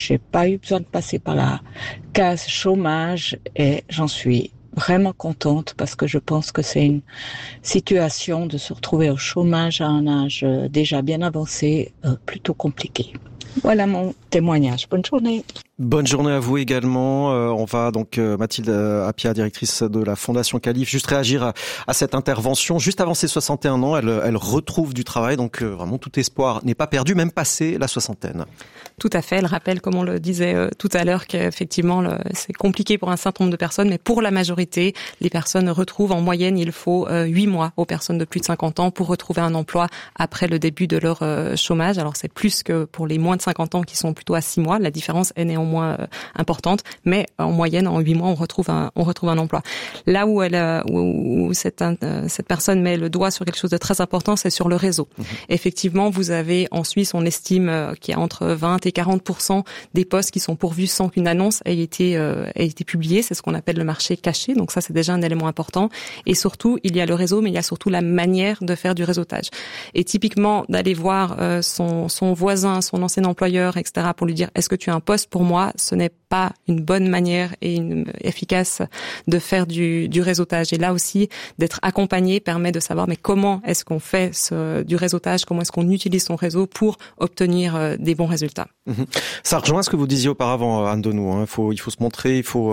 J'ai pas eu besoin de passer par la case chômage et j'en suis vraiment contente parce que je pense que c'est une situation de se retrouver au chômage à un âge déjà bien avancé, plutôt compliqué. Voilà mon témoignage. Bonne journée. Bonne journée à vous également. On va donc, Mathilde Appia, directrice de la Fondation Calife, juste réagir à cette intervention. Juste avant ses 61 ans, elle retrouve du travail, donc vraiment tout espoir n'est pas perdu, même passé la soixantaine. Tout à fait. Elle rappelle, comme on le disait tout à l'heure, qu'effectivement c'est compliqué pour un certain nombre de personnes, mais pour la majorité, les personnes retrouvent en moyenne, il faut 8 mois aux personnes de plus de 50 ans pour retrouver un emploi après le début de leur chômage. Alors c'est plus que pour les moins de 50 ans qui sont plutôt à 6 mois. La différence est néanmoins importante, mais en moyenne, en 8 mois, on retrouve un emploi. Là où cette personne met le doigt sur quelque chose de très important, c'est sur le réseau. Effectivement, vous avez en Suisse, on estime qu'il y a entre 20 et 40% des postes qui sont pourvus sans qu'une annonce ait été publiée. C'est ce qu'on appelle le marché caché. Donc ça, c'est déjà un élément important. Et surtout, il y a le réseau, mais il y a surtout la manière de faire du réseautage. Et typiquement, d'aller voir son voisin, son ancien employeur, etc., pour lui dire, est-ce que tu as un poste pour moi? Ce n'est pas une bonne manière et efficace de faire du réseautage. Et là aussi, d'être accompagné permet de savoir mais comment est-ce qu'on fait du réseautage, comment est-ce qu'on utilise son réseau pour obtenir des bons résultats. Ça rejoint ce que vous disiez auparavant, Anne Denou. Il faut se montrer, il faut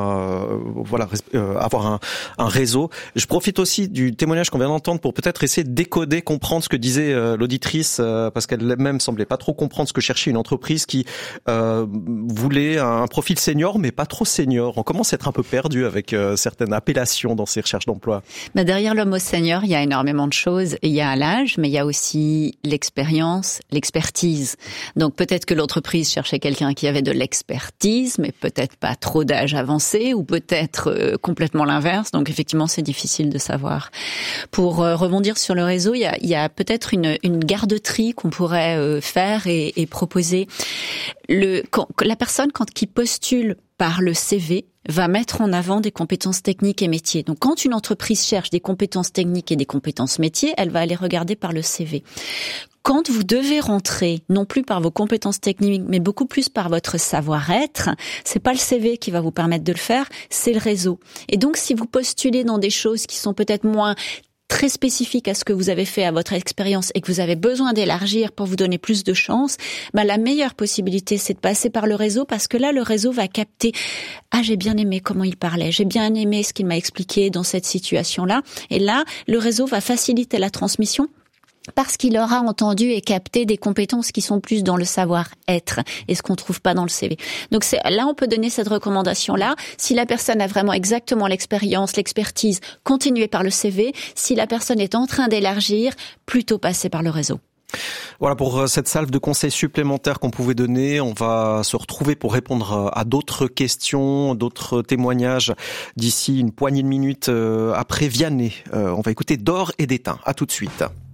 avoir un réseau. Je profite aussi du témoignage qu'on vient d'entendre pour peut-être essayer de décoder, comprendre ce que disait l'auditrice, parce qu'elle-même semblait pas trop comprendre ce que cherchait une entreprise qui voulait un profil senior, mais pas trop senior. On commence à être un peu perdu avec certaines appellations dans ces recherches d'emploi. Derrière le mot senior, il y a énormément de choses. Il y a l'âge, mais il y a aussi l'expérience, l'expertise. Donc peut-être que l'entreprise cherchait quelqu'un qui avait de l'expertise, mais peut-être pas trop d'âge avancé, ou peut-être complètement l'inverse. Donc effectivement, c'est difficile de savoir. Pour rebondir sur le réseau, il y a peut-être une garde-tri qu'on pourrait faire et proposer. La personne qui postule par le CV va mettre en avant des compétences techniques et métiers. Donc quand une entreprise cherche des compétences techniques et des compétences métiers, elle va aller regarder par le CV. Quand vous devez rentrer, non plus par vos compétences techniques, mais beaucoup plus par votre savoir-être, c'est pas le CV qui va vous permettre de le faire, c'est le réseau. Et donc si vous postulez dans des choses qui sont peut-être moins très spécifique à ce que vous avez fait, à votre expérience, et que vous avez besoin d'élargir pour vous donner plus de chance, la meilleure possibilité, c'est de passer par le réseau, parce que là, le réseau va capter « Ah, j'ai bien aimé comment il parlait, j'ai bien aimé ce qu'il m'a expliqué dans cette situation-là ». Et là, le réseau va faciliter la transmission, parce qu'il aura entendu et capté des compétences qui sont plus dans le savoir-être et ce qu'on trouve pas dans le CV. Donc là, on peut donner cette recommandation-là. Si la personne a vraiment exactement l'expérience, l'expertise, continuez par le CV. Si la personne est en train d'élargir, plutôt passer par le réseau. Voilà pour cette salve de conseils supplémentaires qu'on pouvait donner. On va se retrouver pour répondre à d'autres questions, d'autres témoignages d'ici une poignée de minutes après Vianney. On va écouter D'or et d'étain. À tout de suite.